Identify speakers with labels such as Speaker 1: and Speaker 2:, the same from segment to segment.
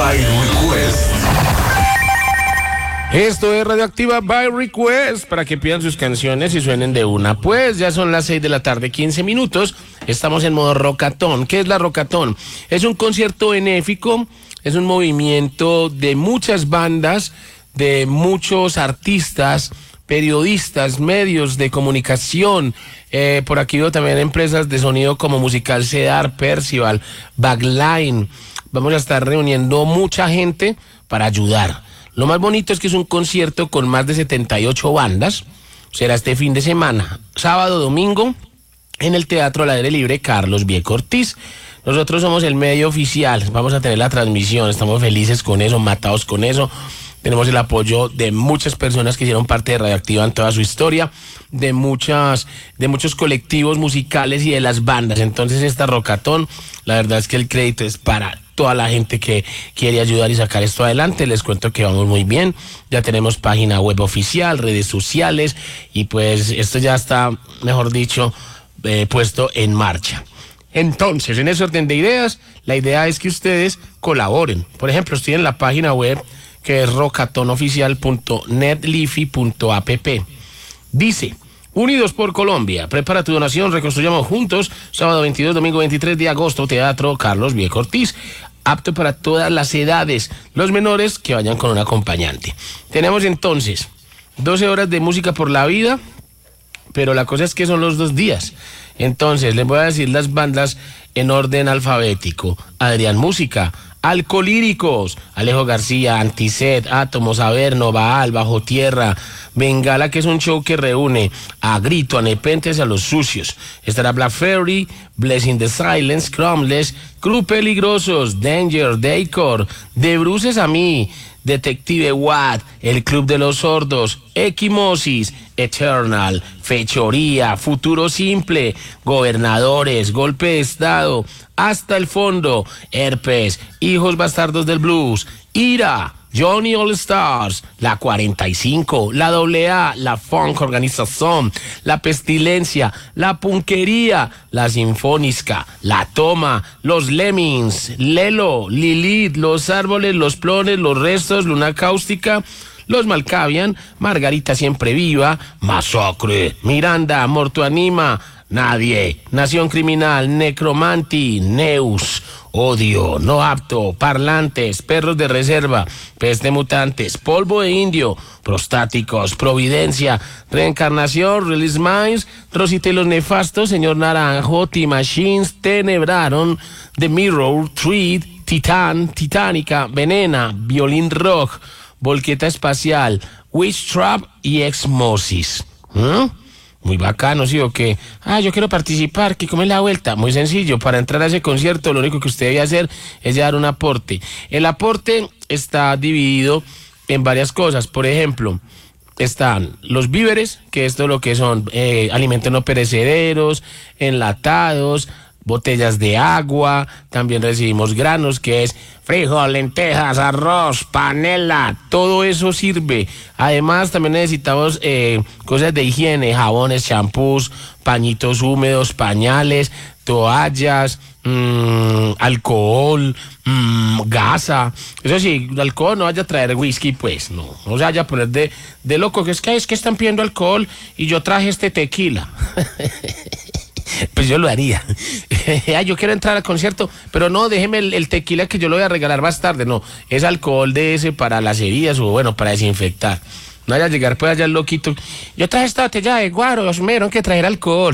Speaker 1: by Request.
Speaker 2: Esto es Radioactiva by Request, para que pidan sus canciones y suenen de una. Pues ya son las 6 de la tarde, 15 minutos. Estamos en modo Rockatón. ¿Qué es la Rockatón? Es un concierto benéfico, es un movimiento de muchas bandas, de muchos artistas, periodistas, medios de comunicación. Por aquí veo también empresas de sonido como Musical Cedar, Percival, Backline. Vamos a estar reuniendo mucha gente para ayudar. Lo más bonito es que es un concierto con más de 78 bandas. Será este fin de semana, sábado, domingo, en el Teatro al Aire Libre Carlos Vieco Ortiz. Nosotros somos el medio oficial, vamos a tener la transmisión, estamos felices con eso, matados con eso. Tenemos el apoyo de muchas personas que hicieron parte de Radioactiva en toda su historia, de muchos colectivos musicales y de las bandas. Entonces esta Rockatón, la verdad es que el crédito es para toda la gente que quiere ayudar y sacar esto adelante. Les cuento que vamos muy bien, ya tenemos página web oficial, redes sociales, y pues esto ya está, mejor dicho, puesto en marcha. Entonces, en ese orden de ideas, la idea es que ustedes colaboren. Por ejemplo, estoy en la página web que es rockatonoficial.netlifi.app. Dice: Unidos por Colombia, prepara tu donación, reconstruyamos juntos. Sábado 22, domingo 23 de agosto, Teatro Carlos Vieco Ortiz. Apto para todas las edades, los menores que vayan con un acompañante. Tenemos entonces 12 horas de música por la vida, pero la cosa es que son los 2 días. Entonces les voy a decir las bandas en orden alfabético. Adrián Música, Alcolíricos, Alejo García, Antised, Átomos, Averno, Baal, Bajo Tierra, Bengala, que es un show que reúne a Grito, a Nepentes, a Los Sucios. Estará Black Fairy, Blessing the Silence, Crumless, Crew Peligrosos, Danger, Daycore, De Bruces a mí, Detective Watt, El Club de los Sordos, Equimosis, Eternal, Fechoría, Futuro Simple, Gobernadores, Golpe de Estado, Hasta el Fondo, Herpes, Hijos Bastardos del Blues, Ira, Johnny All Stars, La 45, La AA, La Funk Organización, La Pestilencia, La Punquería, La Sinfónica, La Toma, Los Lemmings, Lelo, Lilith, Los Árboles, Los Plones, Los Restos, Luna Cáustica, Los Malkavian, Margarita Siempre Viva, Masacre, Miranda, Morto Anima, Nadie, Nación Criminal, Necromanti, Neus, Odio, No Apto, Parlantes, Perros de Reserva, Peste Mutantes, Polvo de Indio, Prostáticos, Providencia, Reencarnación, Release Minds, Rosita y los Nefastos, Señor Naranjo, T-Machines, Tenebraron, The Mirror, Treat, Titán, Titánica, Venena, Violín Rock, Volqueta Espacial, Witch Trap y Exmosis. Muy bacano, ¿sí o qué? Yo quiero participar, ¿qué cómo es la vuelta? Muy sencillo, para entrar a ese concierto lo único que usted debe hacer es dar un aporte. El aporte está dividido en varias cosas. Por ejemplo, están los víveres, que esto es lo que son alimentos no perecederos, enlatados, botellas de agua. También recibimos granos, que es frijol, lentejas, arroz, panela, todo eso sirve. Además también necesitamos cosas de higiene, jabones, champús, pañitos húmedos, pañales, toallas, alcohol, gasa. Eso sí, alcohol no vaya a traer whisky, pues no se vaya a poner de loco, que es que están pidiendo alcohol y yo traje este tequila. Pues yo lo haría. Yo quiero entrar al concierto, pero no, déjeme el tequila que yo lo voy a regalar más tarde. No, es alcohol de ese para las heridas o bueno, para desinfectar. No vaya a llegar pues allá el loquito. Yo traje esta botella de guaro, me dijeron que traer alcohol.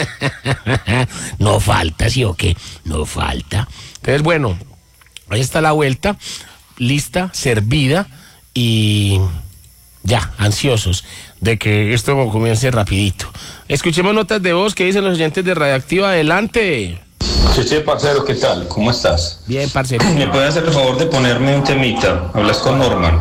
Speaker 2: No falta, ¿sí o qué? No falta. Entonces, bueno, ahí está la vuelta, lista, servida y ya, ansiosos de que esto comience rapidito. Escuchemos notas de voz que dicen los oyentes de Radioactiva. Adelante.
Speaker 3: Cheche, parcero, ¿qué tal? ¿Cómo estás?
Speaker 2: Bien, parcero.
Speaker 3: ¿Me puedes hacer el favor de ponerme un temita? Hablas con Norman.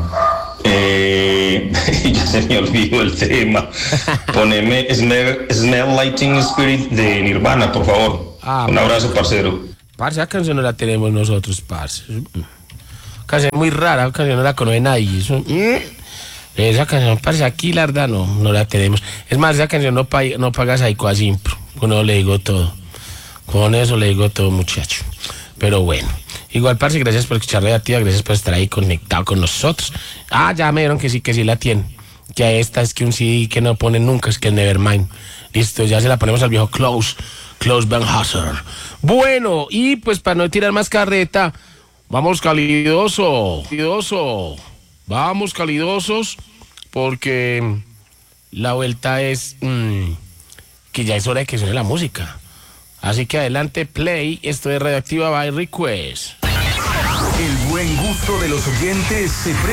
Speaker 3: Ya se me olvidó el tema. Poneme Smell Lighting Spirit de Nirvana, por favor. Un abrazo, parcero.
Speaker 2: Parce, esa canción no la tenemos nosotros, parce. Canción muy rara, canción no la conoce nadie. Esa canción, parce, aquí la verdad no la tenemos. Es más, esa canción no paga Saico a Simpro. Con eso le digo todo. Con eso le digo todo, muchacho. Pero bueno. Igual, parce, gracias por escuchar Radioactiva, gracias por estar ahí conectado con nosotros. Ya me dieron que sí la tienen. Que a esta es que un CD que no ponen nunca, es que es Nevermind. Listo, ya se la ponemos al viejo Klaus Van Hasser. Bueno, y pues para no tirar más carreta, vamos calidoso. Vamos calidosos, porque la vuelta es que ya es hora de que suene la música. Así que adelante, play. Esto es Radioactiva by Request.
Speaker 1: El buen gusto de los oyentes se